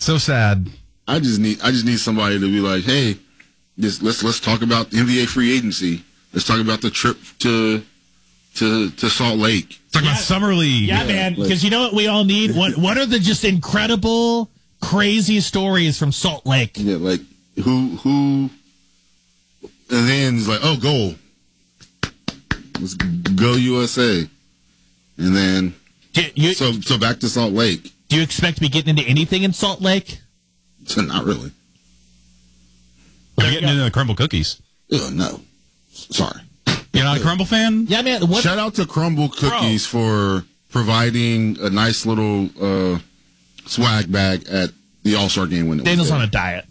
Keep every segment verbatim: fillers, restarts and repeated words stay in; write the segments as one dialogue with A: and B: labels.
A: So sad.
B: I just need I just need somebody to be like, hey, this, let's let's talk about N B A free agency. Let's talk about the trip to to to Salt Lake.
A: Talk
C: Yeah.
A: about Summer League.
C: Yeah, man, because you know what we all need? What What are the just incredible, crazy stories from Salt Lake?
B: Yeah, like who who, and then it's like, oh, goal. Let's go U S A, and then
C: Do you,
B: so so back to Salt Lake.
C: do you expect to be getting into anything in Salt Lake?
B: So not really.
A: We're getting into the crumble cookies.
B: Ugh, no, sorry.
A: You're not a crumble fan?
C: Yeah, man. What?
B: Shout out to Crumble Cookies for providing a nice little uh, swag bag at the All Star game when it
C: Daniel's
B: was
C: on
B: there.
C: a diet.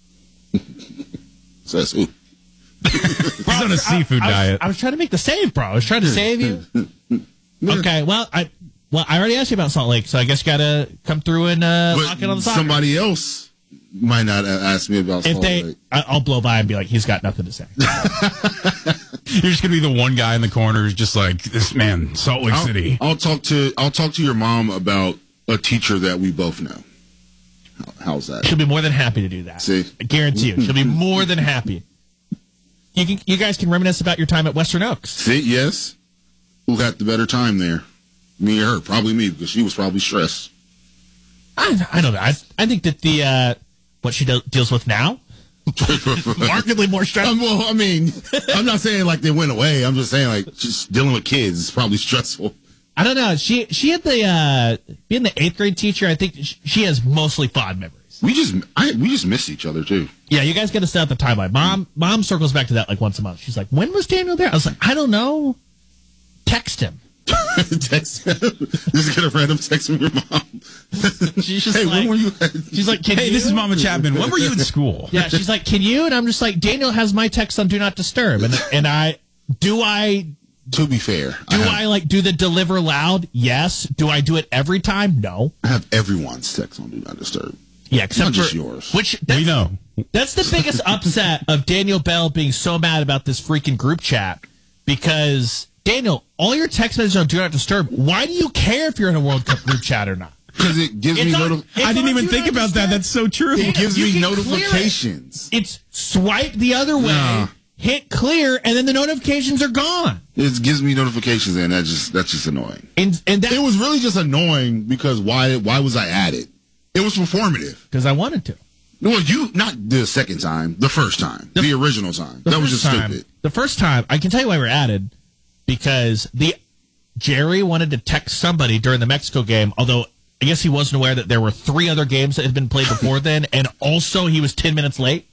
B: So that's, ooh.
A: He's on a seafood
C: I, I was,
A: diet.
C: I was trying to make the save, bro. I was trying to save you. Okay, well, I well I already asked you about Salt Lake, so I guess you got to come through and uh,
B: But
C: lock it on the side.
B: somebody else might not ask me about
C: If
B: Salt
C: they,
B: Lake.
C: I- I'll blow by and be like, he's got nothing to say.
A: You're just gonna be the one guy in the corner who's just like, this man, Salt Lake
B: I'll,
A: City.
B: I'll talk to I'll talk to your mom about a teacher that we both know. How, how's that?
C: She'll be more than happy to do that.
B: See?
C: I guarantee you, she'll be more than happy. You can, you guys can reminisce about your time at Western Oaks.
B: See, yes. Who had the better time there? Me or her? Probably me, because she was probably stressed.
C: I, I don't know. I, I think that the uh, what she do, deals with now, markedly more stressful.
B: Um, well, I mean, I'm not saying like they went away. I'm just saying like just dealing with kids is probably stressful.
C: I don't know. She she had the uh, being the eighth grade teacher. I think she, she has mostly fond memories.
B: We just I, we just miss each other too.
C: Yeah, you guys got to set up the timeline. Mom mom circles back to that like once a month. She's like, "When was Daniel there?" I was like, "I don't know." Text him.
B: Text just get a random text from your mom.
C: She's just
B: hey,
C: like,
B: when were you?
C: she's like, "Can
A: Hey,
C: you?"
A: this is Mama Chapman. When were you in school?
C: Yeah, she's like, "Can you?" And I'm just like, "Daniel has my text on Do Not Disturb." And and I do I
B: To be fair,
C: do
B: have,
C: I like do the deliver loud? Yes. Do I do it every time? No.
B: I have everyone's text on Do Not Disturb.
C: Yeah, except
B: Not just
C: for
B: yours.
C: Which that's,
A: We know.
C: That's the biggest upset of Daniel Bell being so mad about this freaking group chat because Daniel, all your text messages on Do Not Disturb. Why do you care if you're in a World Cup group chat or not?
B: Because it gives
C: It's
B: me
C: on-
B: notif-
C: it's
A: I didn't
C: on
A: even
C: Do
A: think
C: Not
A: about that.
C: Disturb.
A: That's so true.
B: it gives
C: You
B: me
C: can clear it.
B: notifications.
C: It's swipe the other way,
B: Nah.
C: hit clear, and then the notifications are gone.
B: It gives me notifications, and that just that's just annoying.
C: And and that
B: It was really just annoying because why why was I at it? It was performative.
C: because I wanted to.
B: Well, you not the second time, the first time, the, original time.
C: The
B: That was
C: first
B: just
C: time-
B: stupid.
C: The first time, I can tell you why we're added, because the Jerry wanted to text somebody during the Mexico game, although I guess he wasn't aware that there were three other games that had been played before then, and also he was ten minutes late.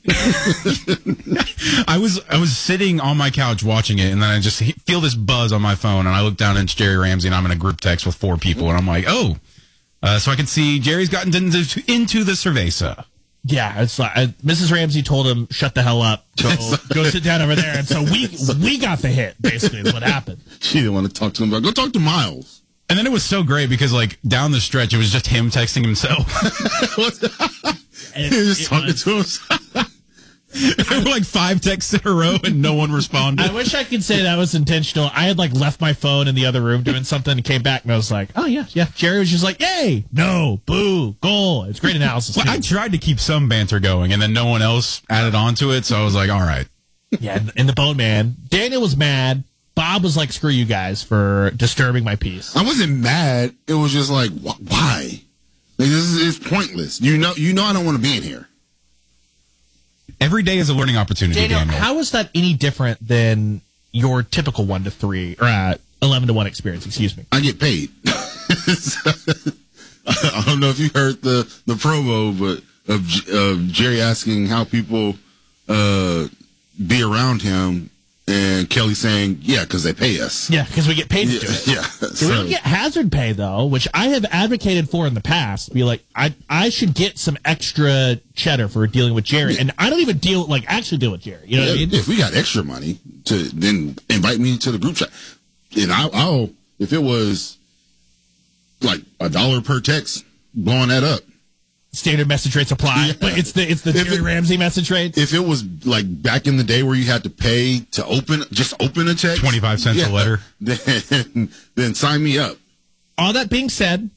A: I was I was sitting on my couch watching it, and then I just he- feel this buzz on my phone, and I look down and it's Jerry Ramsey, and I'm in a group text with four people, and I'm like, oh, uh, so I can see Jerry's gotten into, into the cerveza.
C: Yeah, it's like uh, Missus Ramsey told him, "Shut the hell up, go, go sit down over there." And so we we got the hit. Basically, is what happened.
B: She didn't want to talk to him about. Go talk to Miles.
A: And then it was so great because, like, down the stretch, it was just him texting himself.
C: And
B: He was just
C: it
B: talking
C: was-
B: to himself.
A: There were like five texts in a row, and no one responded.
C: I wish I could say that was intentional. I had like left my phone in the other room doing something and came back and I was like, oh yeah, yeah. Jerry was just like, yay, no, boo, goal. It's great analysis.
A: Well,
C: too.
A: I tried to keep some banter going, and then no one else added on to it, so I was like, all right.
C: Yeah, in the Bone Man. Daniel was mad. Bob was like, screw you guys for disturbing my peace.
B: I wasn't mad. It was just like, wh- why? Like, this is it's pointless. You know, you know, I don't want to be in here.
A: Every day is a learning opportunity,
C: Daniel,
A: Daniel.
C: how is that any different than your typical one to three or uh, eleven to one experience? Excuse me.
B: I get paid. I don't know if you heard the, the promo, but of, of Jerry asking how people uh, be around him, and Kelly saying, "Yeah, because they pay us."
C: Yeah, because we get paid to
B: Yeah,
C: do it.
B: yeah.
C: We
B: So,
C: don't get hazard pay though, which I have advocated for in the past. Be like, I I should get some extra cheddar for dealing with Jerry, and I don't even deal like actually deal with Jerry. You know what I mean?
B: if we got extra money to then invite me to the group chat, and I, I'll if it was like a dollar per text, blowing that up.
C: Standard message rates apply,
B: Yeah.
C: but it's the it's the
B: If
C: Jerry
B: it-
C: Ramsey message rate.
B: If it was like back in the day where you had to pay to open, just open a text,
A: twenty-five cents a letter.
B: then then sign me up.
C: All that being said,